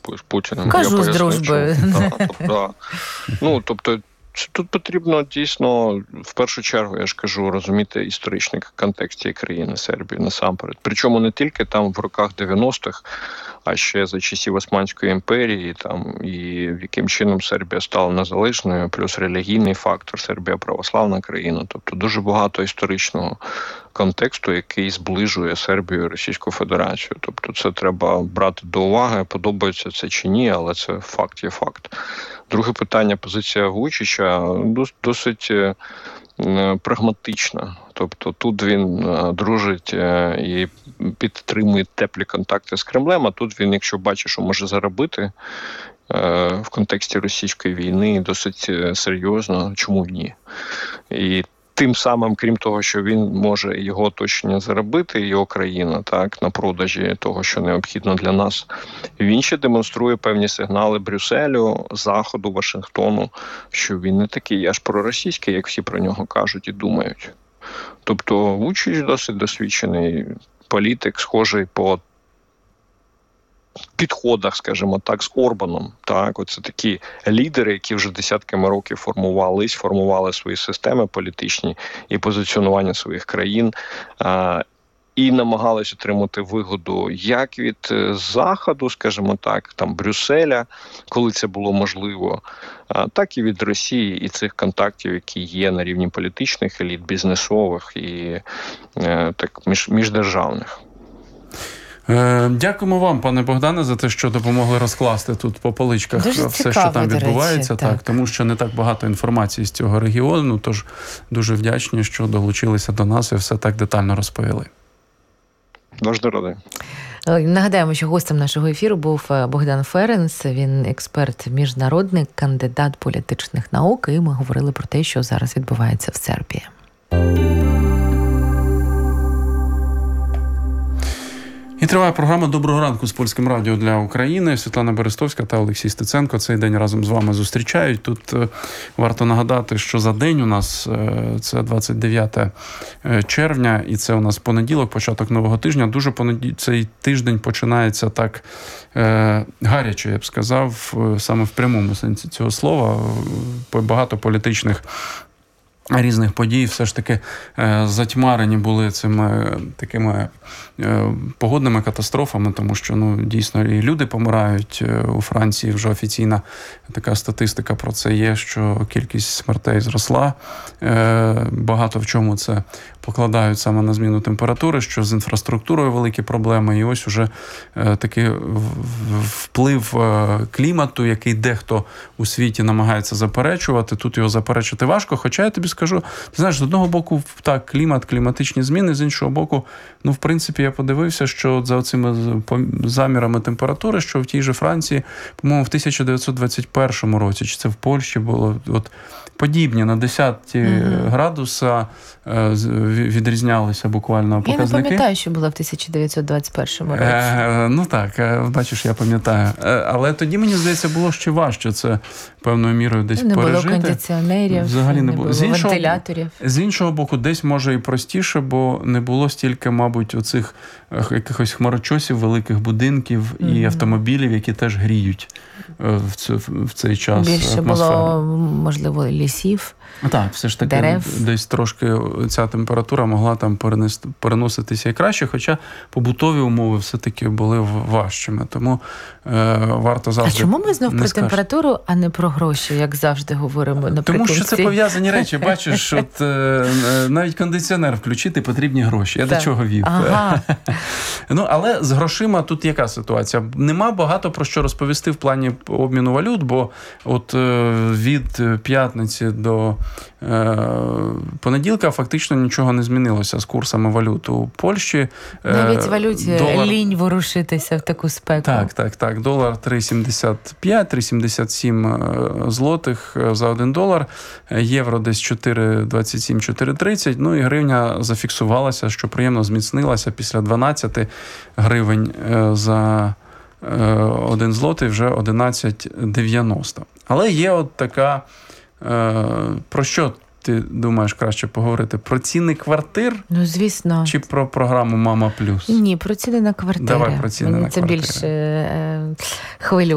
з Путіним. Кажу з дружбою. Тобто, тут потрібно дійсно, в першу чергу, я ж кажу, розуміти історичний контекст цієї країни, Сербії, насамперед. Причому не тільки там в роках 90-х, а ще за часів Османської імперії, там, і яким чином Сербія стала незалежною, плюс релігійний фактор, Сербія православна країна. Тобто дуже багато історичного контексту, який зближує Сербію і Російську Федерацію. Тобто це треба брати до уваги, подобається це чи ні, але це факт є факт. Друге питання, позиція Вучича досить прагматична. Тобто тут він дружить і підтримує теплі контакти з Кремлем, а тут він, якщо бачить, що може заробити в контексті російської війни, досить серйозно, чому ні? І тим самим, крім того, що він може його оточення заробити, його країна, так, на продажі того, що необхідно для нас, він ще демонструє певні сигнали Брюсселю, Заходу, Вашингтону, що він не такий аж проросійський, як всі про нього кажуть і думають. Тобто Вучич досить досвідчений політик, схожий по підходах, скажімо так, з Орбаном. Так, оце такі лідери, які вже десятками років формували свої системи політичні і позиціонування своїх країн, і намагались отримати вигоду як від Заходу, скажімо так, там Брюсселя, коли це було можливо, так і від Росії і цих контактів, які є на рівні політичних еліт, бізнесових і так міждержавних. Дякуємо вам, пане Богдане, за те, що допомогли розкласти тут по поличках дуже все, цікаво, що там відбувається. Речі, так, тому що не так багато інформації з цього регіону, тож дуже вдячні, що долучилися до нас і все так детально розповіли. Дуже радий. Нагадаємо, що гостем нашого ефіру був Богдан Ференц. Він експерт міжнародний, кандидат політичних наук, і ми говорили про те, що зараз відбувається в Сербії. І триває програма «Доброго ранку» з Польським радіо для України. Світлана Берестовська та Олексій Стеценко цей день разом з вами зустрічають. Тут варто нагадати, що за день у нас це 29 червня, і це у нас понеділок, початок нового тижня. Дуже цей тиждень починається так гаряче, я б сказав, саме в прямому сенсі цього слова. Багато політичних різних подій все ж таки затьмарені були цими такими погодними катастрофами, тому що дійсно і люди помирають. У Франції вже офіційна така статистика про це є, що кількість смертей зросла. Багато в чому це покладають саме на зміну температури, що з інфраструктурою великі проблеми. І ось уже такий вплив клімату, який дехто у світі намагається заперечувати. Тут його заперечити важко, хоча я тобі скажу, ти знаєш, з одного боку, так, кліматичні зміни, з іншого боку, в принципі, я подивився, що за цими замірами температури, що в тій же Франції, по-моєму, в 1921 році, чи це в Польщі було, подібні на 10 градуса відрізнялися буквально показники. Я не пам'ятаю, що було в 1921 році. Так, бачиш, я пам'ятаю. Але тоді, мені здається, було ще важче це певною мірою десь пережити. Не було кондиціонерів, взагалі не було вентиляторів. З іншого боку, десь може і простіше, бо не було стільки, мабуть, оцих якихось хмарочосів, великих будинків і автомобілів, які теж гріють в цей час. Більше було, можливо, лісів, так, все ж таки дерев. Десь трошки ця температура могла там переноситися і краще, хоча побутові умови все-таки були важчими. Тому варто завжди... А чому ми знов про температуру, а не про гроші, як завжди говоримо наприкінці? Тому що це пов'язані речі. Бачиш, навіть кондиціонер включити потрібні гроші. Я до чого вів. Ага. Але з грошима тут яка ситуація? Нема багато про що розповісти в плані обміну валют, бо від п'ятниці до понеділка фактично нічого не змінилося з курсами валют у Польщі. Навіть валюті лінь ворушитися в таку спеку. Так. Долар 3,75, 3,77 злотих за $1. Євро десь 4,27-4,30. І гривня зафіксувалася, що приємно зміцнилася після 12 гривень за 1 злотий, вже 11,90. Але є от така... Про що ти думаєш краще поговорити? Про ціни квартир? Звісно. Чи про програму «Мама Плюс»? Ні, про ціни на квартири. Давай про ціни на квартири. Це більше хвилює.